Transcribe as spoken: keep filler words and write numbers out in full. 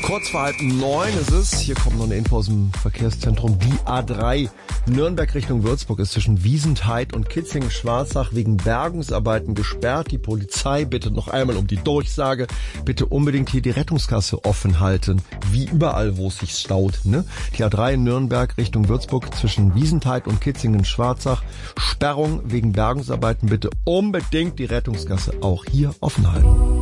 Kurz vor halb neun ist es. Hier kommt noch eine Info aus dem Verkehrszentrum. Die A drei Nürnberg Richtung Würzburg ist zwischen Wiesentheid und Kitzingen-Schwarzach wegen Bergungsarbeiten gesperrt. Die Polizei bittet noch einmal um die Durchsage. Bitte unbedingt hier die Rettungskasse offen halten. Wie überall, wo es sich staut. Ne? Die A drei in Nürnberg Richtung Würzburg zwischen Wiesentheid und Kitzingen-Schwarzach. Sperrung wegen Bergungsarbeiten. Bitte unbedingt die Rettungskasse auch hier offen halten.